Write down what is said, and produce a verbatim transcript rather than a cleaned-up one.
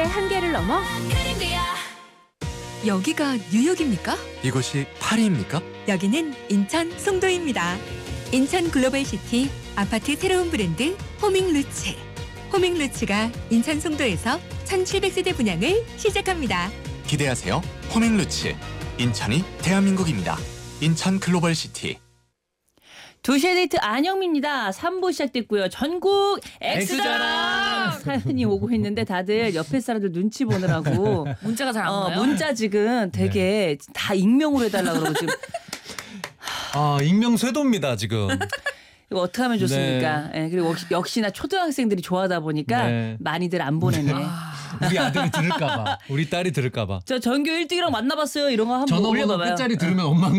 한계를 넘어 여기가 뉴욕입니까? 이곳이 파리입니까? 여기는 인천 송도입니다. 인천 글로벌시티 아파트 새로운 브랜드 호밍루츠. 호밍루츠가 인천 송도에서 천칠백 세대 분양을 시작합니다. 기대하세요. 호밍루츠. 인천이 대한민국입니다. 인천 글로벌시티. 두 시의 데이트 안영미입니다. 삼 부 시작됐고요. 전국 엑스자랑 사연이 오고 있는데 다들 옆에 사람들 눈치 보느라고 문자가 잘 안 어, 와요. 문자 지금 되게 네. 다 익명으로 해달라고 그러고 지금 아, 익명 쇄도입니다, 지금. 이거 어떻게 하면 좋습니까? 예, 그리고 역시- 역시나 초등학생들이 좋아하다 보니까 네. 많이들 안 보내네. 우리 아들이 들을까봐, 우리 딸이 들을까봐. 저 전교 일 등이랑 만나봤어요. 이런 거 한번 전화번호 올려봐봐요. 끝자리 들으면 엄마